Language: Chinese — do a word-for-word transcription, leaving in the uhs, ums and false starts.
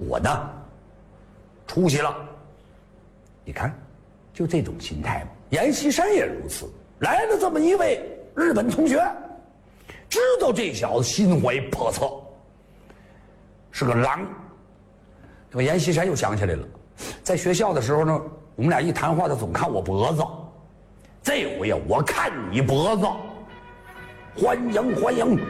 我呢，出息了。你看，就这种心态嘛。阎锡山也如此，来了这么一位日本同学，知道这小子心怀叵测，是个狼。那么阎锡山又想起来了，在学校的时候呢，我们俩一谈话，他总看我脖子。这回呀，我看你脖子。欢迎欢迎。